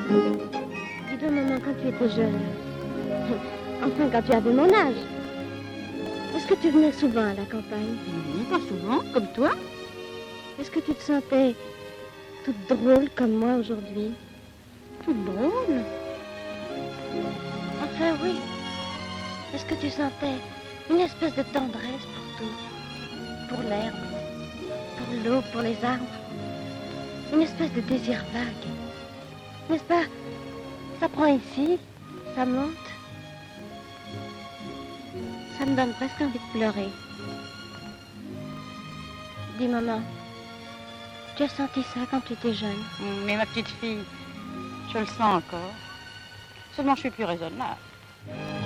Dis donc, maman, quand tu étais jeune, enfin, quand tu avais mon âge, est-ce que tu venais souvent à la campagne? Non, pas souvent, comme toi. Est-ce que tu te sentais toute drôle comme moi aujourd'hui? Toute drôle. Enfin, oui. Est-ce que tu sentais une espèce de tendresse pour tout? Pour l'herbe, pour l'eau, pour les arbres? Une espèce de désir vague. N'est-ce pas? Ça prend ici, ça monte. Ça me donne presque envie de pleurer. Dis, maman, tu as senti ça quand tu étais jeune? Mais ma petite fille, je le sens encore. Seulement, je suis plus raisonnable.